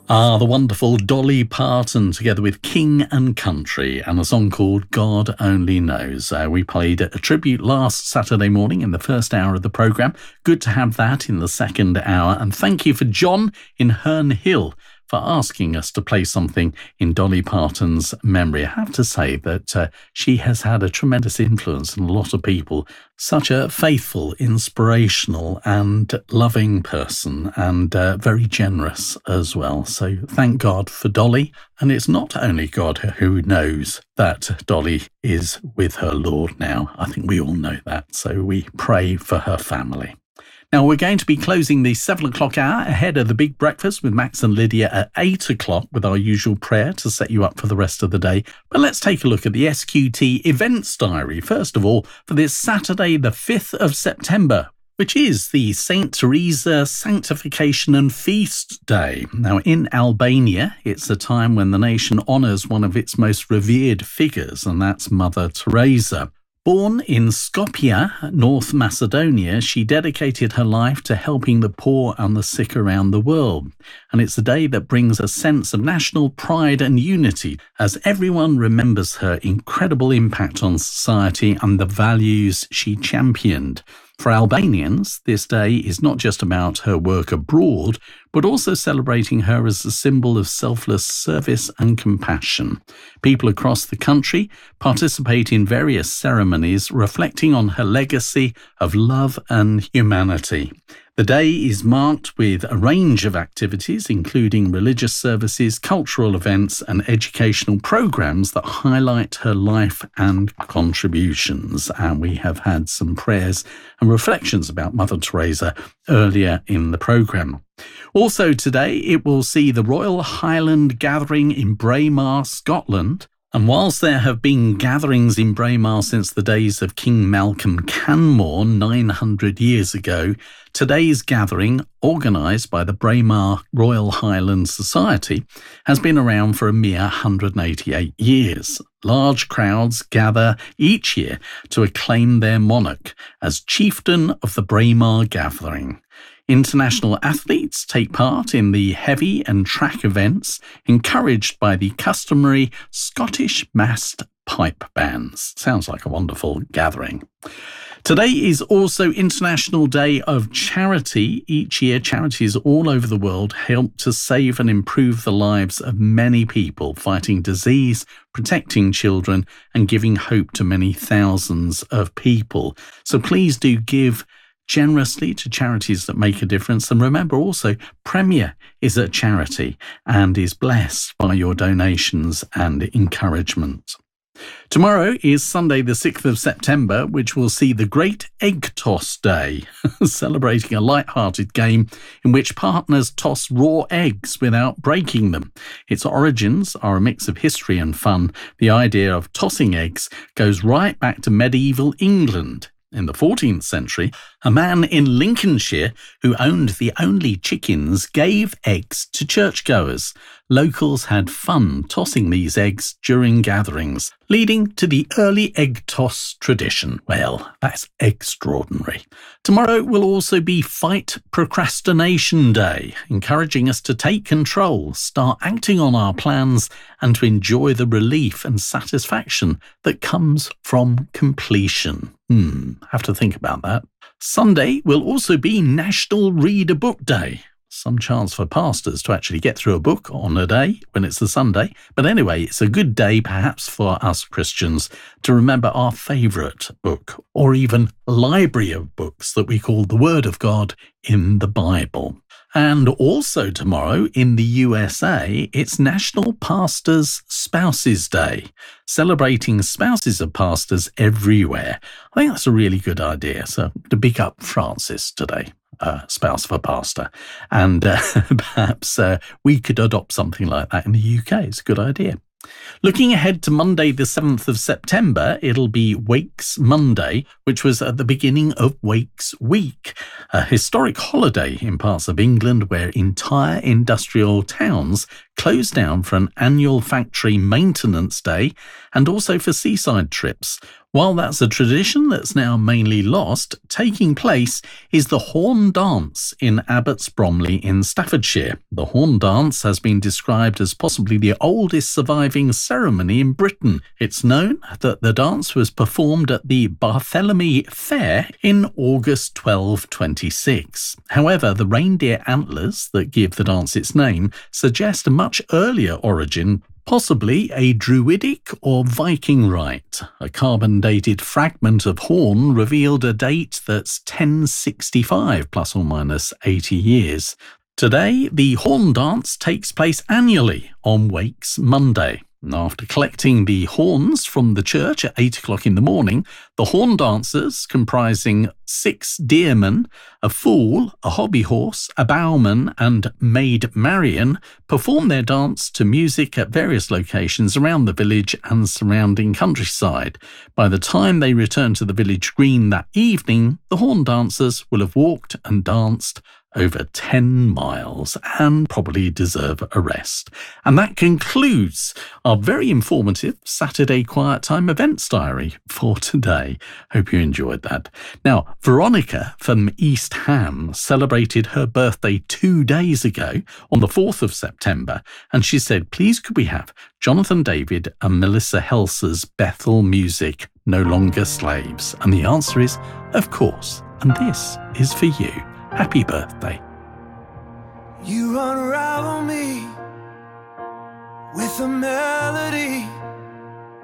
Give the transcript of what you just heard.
Ah, the wonderful Dolly Parton together with King and Country and a song called God Only Knows. We played a tribute last Saturday morning in the first hour of the programme. Good to have that in the second hour. And thank you for John in Herne Hill for asking us to play something in Dolly Parton's memory. I have to say that she has had a tremendous influence on a lot of people. Such a faithful, inspirational and loving person, and very generous as well. So thank God for Dolly. And it's not only God who knows that Dolly is with her Lord now. I think we all know that. So we pray for her family. Now, we're going to be closing the 7 o'clock hour ahead of the big breakfast with Max and Lydia at 8 o'clock with our usual prayer to set you up for the rest of the day. But let's take a look at the SQT events diary, first of all, for this Saturday, the 5th of September, which is the St. Teresa Sanctification and Feast Day. Now, in Albania, it's a time when the nation honours one of its most revered figures, and that's Mother Teresa. Born in Skopje, North Macedonia, she dedicated her life to helping the poor and the sick around the world. And it's a day that brings a sense of national pride and unity as everyone remembers her incredible impact on society and the values she championed. For Albanians, this day is not just about her work abroad, but also celebrating her as a symbol of selfless service and compassion. People across the country participate in various ceremonies reflecting on her legacy of love and humanity. The day is marked with a range of activities, including religious services, cultural events, and educational programs that highlight her life and contributions. And we have had some prayers and reflections about Mother Teresa earlier in the programme. Also today, it will see the Royal Highland Gathering in Braemar, Scotland. And whilst there have been gatherings in Braemar since the days of King Malcolm Canmore 900 years ago, today's gathering, organised by the Braemar Royal Highland Society, has been around for a mere 188 years. Large crowds gather each year to acclaim their monarch as chieftain of the Braemar Gathering. International athletes take part in the heavy and track events, encouraged by the customary Scottish massed pipe bands. Sounds like a wonderful gathering. Today is also International Day of Charity. Each year, charities all over the world help to save and improve the lives of many people, fighting disease, protecting children, and giving hope to many thousands of people. So please do give generously to charities that make a difference. And remember also, Premier is a charity and is blessed by your donations and encouragement. Tomorrow is Sunday the 6th of September, which will see the Great Egg Toss Day, celebrating a light-hearted game in which partners toss raw eggs without breaking them. Its origins are a mix of history and fun. The idea of tossing eggs goes right back to medieval England. In the 14th century, a man in Lincolnshire who owned the only chickens gave eggs to churchgoers. Locals had fun tossing these eggs during gatherings, leading to the early egg toss tradition. Well, that's extraordinary. Tomorrow will also be Fight Procrastination Day, encouraging us to take control, start acting on our plans, and to enjoy the relief and satisfaction that comes from completion. Have to think about that. Sunday will also be National Read a Book Day. Some chance for pastors to actually get through a book on a day when it's a Sunday. But anyway, it's a good day perhaps for us Christians to remember our favourite book, or even library of books that we call the Word of God in the Bible. And also tomorrow in the USA, it's National Pastors' Spouses Day, celebrating spouses of pastors everywhere. I think that's a really good idea. So to big up Francis today, spouse of a pastor. And perhaps we could adopt something like that in the UK. It's a good idea. Looking ahead to Monday the 7th of September, it'll be Wakes Monday, which was at the beginning of Wakes Week, a historic holiday in parts of England where entire industrial towns closed down for an annual factory maintenance day and also for seaside trips. While that's a tradition that's now mainly lost, taking place is the Horn Dance in Abbots Bromley in Staffordshire. The Horn Dance has been described as possibly the oldest surviving ceremony in Britain. It's known that the dance was performed at the Barthélemy Fair in August 1226. However, the reindeer antlers that give the dance its name suggest a much earlier origin, possibly a Druidic or Viking rite. A carbon-dated fragment of horn revealed a date that's 1065, plus or minus 80 years. Today, the Horn Dance takes place annually on Wakes Monday. After collecting the horns from the church at 8 o'clock in the morning, the horn dancers, comprising 6 deermen, a fool, a hobby horse, a bowman, and Maid Marian, perform their dance to music at various locations around the village and surrounding countryside. By the time they return to the village green that evening, the horn dancers will have walked and danced over 10 miles and probably deserve a rest. And that concludes our very informative Saturday Quiet Time events diary for today. Hope you enjoyed that. Now, Veronica from East Ham celebrated her birthday 2 days ago on the 4th of September, and she said, please could we have Jonathan David and Melissa Helser's Bethel Music, No Longer Slaves? And the answer is, of course, and this is for you. Happy birthday. You unravel me with a melody